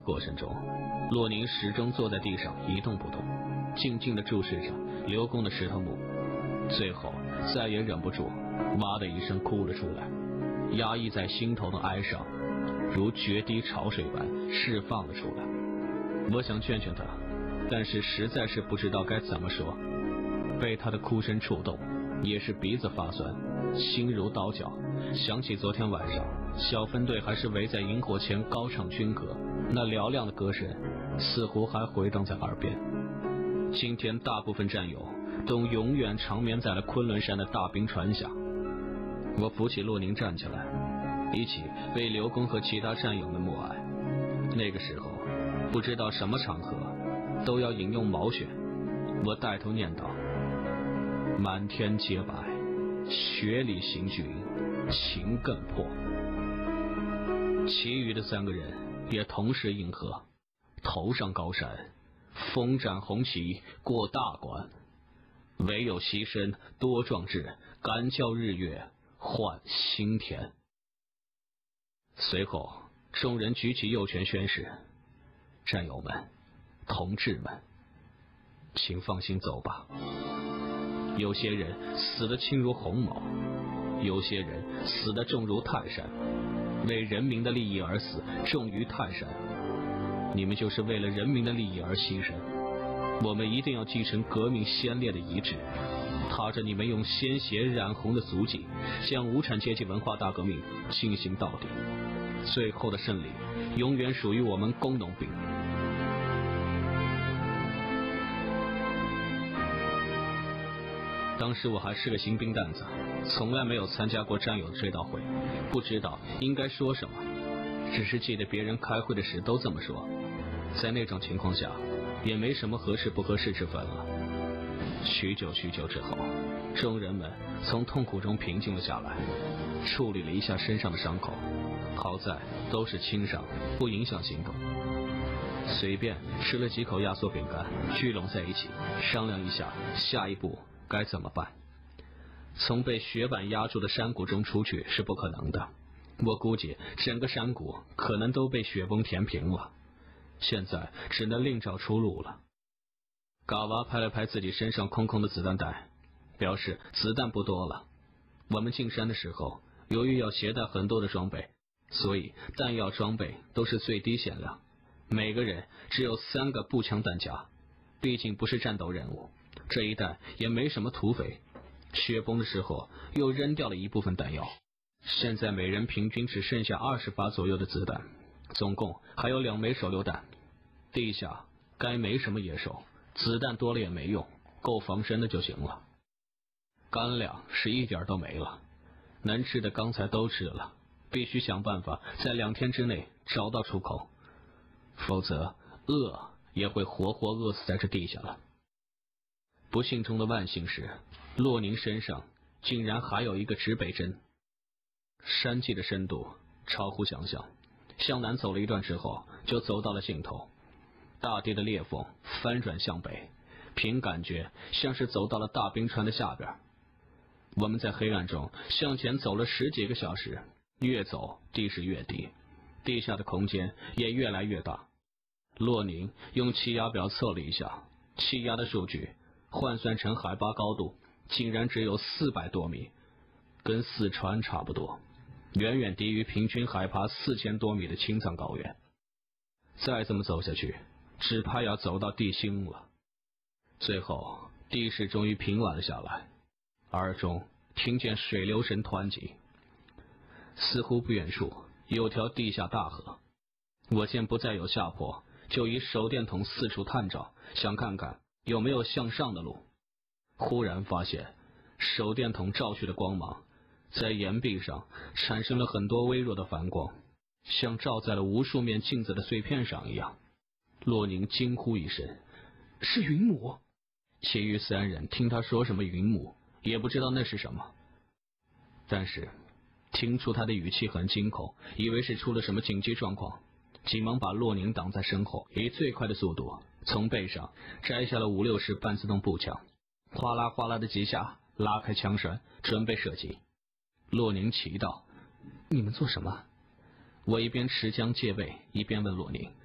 过程中，洛宁始终坐在地上一动不动，静静地注视着刘公的石头墓，最后再也忍不住，哇的一声哭了出来，压抑在心头的哀伤如决堤潮水般释放了出来。我想劝劝他，但是实在是不知道该怎么说，被他的哭声触动，也是鼻子发酸，心如刀绞。想起昨天晚上小分队还是围在营火前高唱军歌，那嘹亮的歌声似乎还回荡在耳边。今天大部分战友都永远长眠在了昆仑山的大冰川下。我扶起洛宁站起来，一起为刘公和其他战友们默哀。那个时候不知道什么场合都要引用毛选，我带头念道：满天洁白，雪里行军，情更迫。其余的3个人也同时应和：头上高山，风展红旗过大关，唯有牺牲多壮志，敢叫日月换新天。随后众人举起右拳宣誓：战友们，同志们，请放心走吧。有些人死得轻如鸿毛，有些人死得重如泰山，为人民的利益而死重于泰山。你们就是为了人民的利益而牺牲，我们一定要继承革命先烈的遗志，踏着你们用鲜血染红的足迹，将无产阶级文化大革命进行到底。最后的胜利永远属于我们工农兵。当时我还是个新兵蛋子，从来没有参加过战友的追悼会，不知道应该说什么，只是记得别人开会的时都这么说。在那种情况下，也没什么合适不合适之分了。许久之后，众人们从痛苦中平静了下来，处理了一下身上的伤口，好在都是轻伤，不影响行动。随便吃了几口压缩饼干，聚拢在一起商量一下下一步该怎么办。从被雪板压住的山谷中出去是不可能的，我估计整个山谷可能都被雪崩填平了，现在只能另找出路了。嘎娃拍了拍自己身上空空的子弹袋，表示子弹不多了。我们进山的时候，由于要携带很多的装备，所以弹药装备都是最低限量，每个人只有3个步枪弹夹，毕竟不是战斗任务，这一带也没什么土匪。雪崩的时候又扔掉了一部分弹药，现在每人平均只剩下20发左右的子弹，总共还有2枚手榴弹。地下该没什么野兽，子弹多了也没用，够防身的就行了。干粮是一点都没了，能吃的刚才都吃了，必须想办法在2天之内找到出口，否则饿也会活活饿死在这地下了。不幸中的万幸是，洛宁身上竟然还有一个指北针。山际的深度超乎想象，向南走了一段之后，就走到了尽头。大地的裂缝翻转向北，凭感觉像是走到了大冰川的下边。我们在黑暗中向前走了10几个小时，越走地势越低，地下的空间也越来越大。洛宁用气压表测了一下，气压的数据换算成海拔高度竟然只有400多米，跟四川差不多，远远低于平均海拔4000多米的青藏高原。再这么走下去，只怕要走到地心了。最后地势终于平稳了下来，耳中听见水流声湍急，似乎不远处有条地下大河。我见不再有下坡，就以手电筒四处探照，想看看有没有向上的路。忽然发现手电筒照去的光芒在岩壁上产生了很多微弱的反光，像照在了无数面镜子的碎片上一样。洛宁惊呼一声：是云母！其余3人听他说什么云母，也不知道那是什么，但是听出他的语气很惊恐，以为是出了什么紧急状况，急忙把洛宁挡在身后，以最快的速度从背上摘下了5、6式半自动步枪，哗啦哗啦的几下拉开枪栓，准备射击。洛宁奇道：你们做什么？我一边持枪戒备，一边问洛宁：